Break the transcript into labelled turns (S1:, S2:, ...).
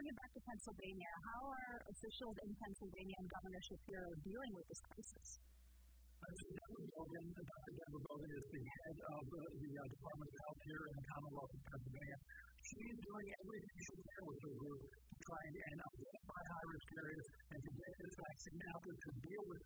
S1: bring it back to Pennsylvania. How are officials in Pennsylvania and Governor Shapiro dealing with this crisis?
S2: Dr. Deborah Bogan is the head of the Department of Health here in the Commonwealth of Pennsylvania. She's doing everything she can with her group to try and identify high-risk areas and to get this vaccine out there to deal with